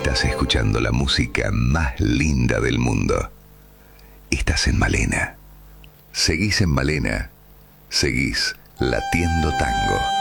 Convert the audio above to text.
Estás escuchando la música más linda del mundo. Estás en Malena. Seguís en Malena. Seguís Latiendo Tango.